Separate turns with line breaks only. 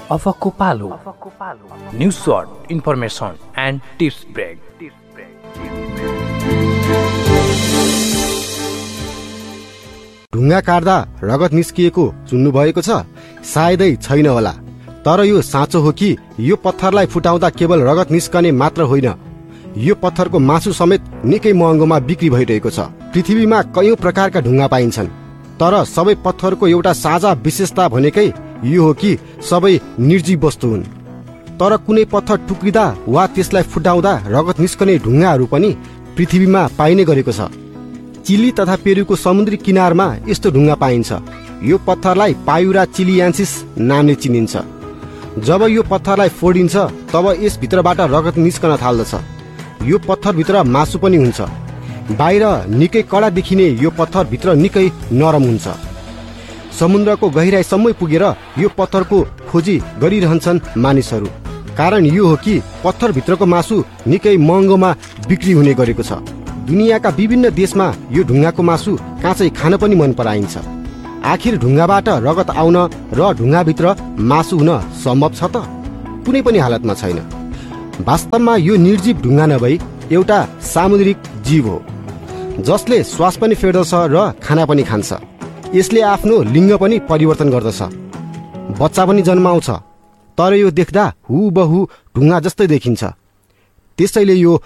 अफकको पालो news short information and tips brake.
ढुङ्गा काट्दा रगत निस्किएको सुन्नु भएको छ? सायदै छैन होला। तर यो साँचो हो कि यो पत्थरलाई फुटाउँदा केवल रगत निस्कने मात्र होइन, यो पत्थरको मासु समेत निकै महँगोमा बिक्री भइरहेको छ। पृथ्वीमा कयौं प्रकारका ढुङ्गा पाइन्छन्, तर सबै पत्थरको एउटा साझा विशेषता भनेकै यो हो कि सबै निर्जीव वस्तु हुन्। तर कुनै पत्थर टुक्रिँदा वा त्यसलाई फुटाउँदा रगत निस्कने ढुङ्गाहरू पनि पृथ्वीमा पाइने गरेको छ। चिली तथा पेरुको समुद्री किनारमा यस्तो ढुङ्गा पाइन्छ। यो पत्थरलाई पायुरा चिलियान्सिस नामले चिनिन्छ। जब यो पत्थरलाई फोडिन्छ तब यसभित्रबाट रगत निस्कन थाल्दछ। यो पत्थरभित्र मासु पनि हुन्छ। बाहिर निकै कडा देखिने यो पत्थरभित्र निकै नरम हुन्छ। समुद्रको गहिराईसम्मै पुगेर यो पत्थरको खोजी गरिरहन्छन् मानिसहरू। कारण यो हो कि पत्थरभित्रको मासु निकै महँगोमा बिक्री हुने गरेको छ। दुनियाँका विभिन्न देशमा यो ढुङ्गाको मासु काँचै खान पनि मन पराइन्छ। आखिर ढुङ्गाबाट रगत आउन र ढुङ्गाभित्र मासु हुन सम्भव छ त? कुनै पनि हालतमा छैन। वास्तवमा यो निर्जीव ढुङ्गा नभई एउटा सामुद्रिक जीव हो, जसले श्वास पनि फेर्दछ र खाना पनि खान्छ। यसले आफ्नो लिङ्ग पनि परिवर्तन गर्दछ, बच्चा पनि जन्माउँछ। तर यो देख्दा हुबहु ढुङ्गा जस्तै देखिन्छ। त्यसैले यो